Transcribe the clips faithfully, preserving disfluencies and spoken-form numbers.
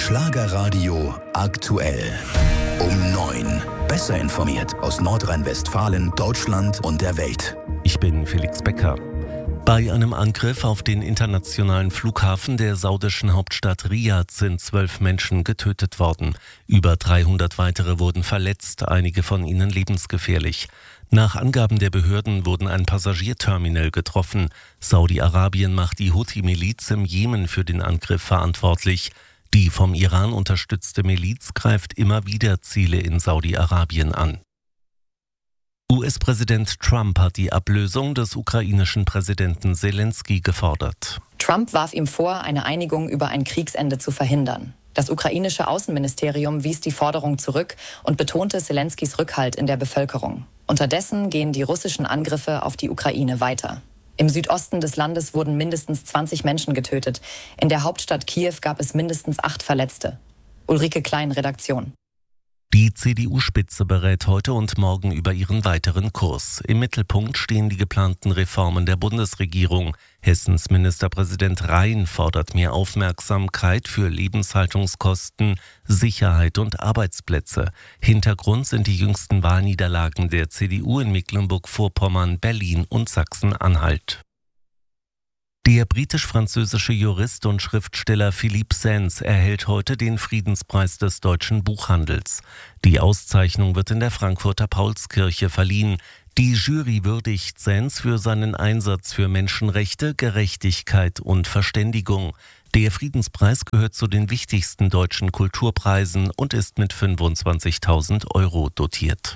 Schlagerradio aktuell. Um neun. Besser informiert aus Nordrhein-Westfalen, Deutschland und der Welt. Ich bin Felix Becker. Bei einem Angriff auf den internationalen Flughafen der saudischen Hauptstadt Riad sind zwölf Menschen getötet worden. Über dreihundert weitere wurden verletzt, einige von ihnen lebensgefährlich. Nach Angaben der Behörden wurden ein Passagierterminal getroffen. Saudi-Arabien macht die Houthi-Miliz im Jemen für den Angriff verantwortlich. Die vom Iran unterstützte Miliz greift immer wieder Ziele in Saudi-Arabien an. U S-Präsident Trump hat die Ablösung des ukrainischen Präsidenten Selensky gefordert. Trump warf ihm vor, eine Einigung über ein Kriegsende zu verhindern. Das ukrainische Außenministerium wies die Forderung zurück und betonte Selenskys Rückhalt in der Bevölkerung. Unterdessen gehen die russischen Angriffe auf die Ukraine weiter. Im Südosten des Landes wurden mindestens zwanzig Menschen getötet. In der Hauptstadt Kiew gab es mindestens acht Verletzte. Ulrike Klein, Redaktion. Die C D U-Spitze berät heute und morgen über ihren weiteren Kurs. Im Mittelpunkt stehen die geplanten Reformen der Bundesregierung. Hessens Ministerpräsident Rhein fordert mehr Aufmerksamkeit für Lebenshaltungskosten, Sicherheit und Arbeitsplätze. Hintergrund sind die jüngsten Wahlniederlagen der C D U in Mecklenburg-Vorpommern, Berlin und Sachsen-Anhalt. Der britisch-französische Jurist und Schriftsteller Philippe Sands erhält heute den Friedenspreis des deutschen Buchhandels. Die Auszeichnung wird in der Frankfurter Paulskirche verliehen. Die Jury würdigt Sands für seinen Einsatz für Menschenrechte, Gerechtigkeit und Verständigung. Der Friedenspreis gehört zu den wichtigsten deutschen Kulturpreisen und ist mit fünfundzwanzigtausend Euro dotiert.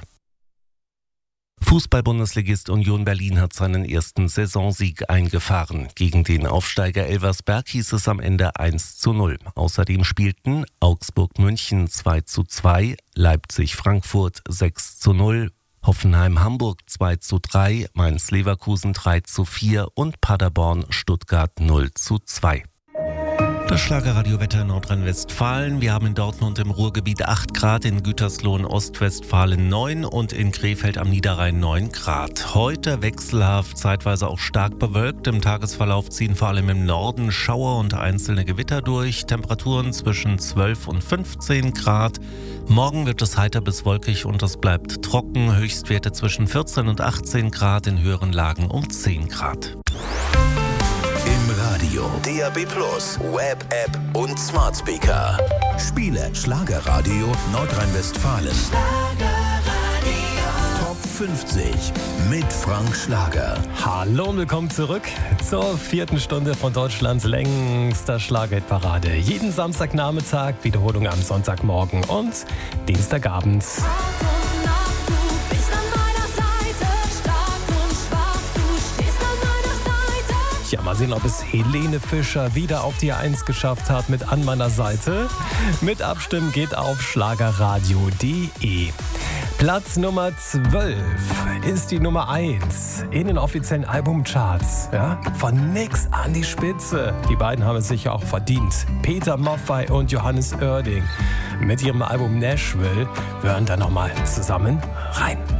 Fußball-Bundesligist Union Berlin hat seinen ersten Saisonsieg eingefahren. Gegen den Aufsteiger Elversberg hieß es am Ende eins zu null. Außerdem spielten Augsburg-München zwei zu zwei, Leipzig-Frankfurt sechs zu null, Hoffenheim-Hamburg zwei zu drei, Mainz-Leverkusen drei zu vier und Paderborn-Stuttgart null zu zwei. Das Schlagerradiowetter in Nordrhein-Westfalen. Wir haben in Dortmund im Ruhrgebiet acht Grad, in Gütersloh in Ostwestfalen neun und in Krefeld am Niederrhein neun Grad. Heute wechselhaft, zeitweise auch stark bewölkt. Im Tagesverlauf ziehen vor allem im Norden Schauer und einzelne Gewitter durch. Temperaturen zwischen zwölf und fünfzehn Grad. Morgen wird es heiter bis wolkig und es bleibt trocken. Höchstwerte zwischen vierzehn und achtzehn Grad, in höheren Lagen um zehn Grad. Im Radio, D A B plus, Web, App und Smart Speaker. Spiele Schlagerradio Nordrhein-Westfalen. Top fünfzig mit Frank Schlager. Hallo und willkommen zurück zur vierten Stunde von Deutschlands längster Schlagerparade. Jeden Samstagnachmittag, Wiederholung am Sonntagmorgen und Dienstagabend. Ja, mal sehen, ob es Helene Fischer wieder auf die eins geschafft hat mit An meiner Seite. Mit Abstimmen geht auf schlagerradio punkt de. Platz Nummer zwölf ist die Nummer eins in den offiziellen Albumcharts. Ja? Von nix an die Spitze. Die beiden haben es sicher auch verdient. Peter Maffay und Johannes Oerding mit ihrem Album Nashville. Wir hören da nochmal zusammen rein.